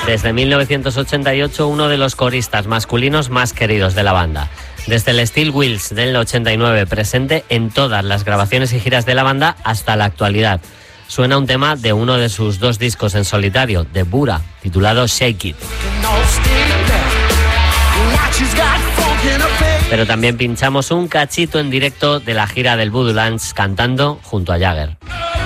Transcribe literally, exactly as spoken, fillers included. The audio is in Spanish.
Desde mil novecientos ochenta y ocho, uno de los coristas masculinos más queridos de la banda. Desde el Steel Wheels del ochenta y nueve, presente en todas las grabaciones y giras de la banda hasta la actualidad. Suena un tema de uno de sus dos discos en solitario, de Bura, titulado Shake It. Pero también pinchamos un cachito en directo de la gira del Voodoo Lounge cantando junto a Jagger.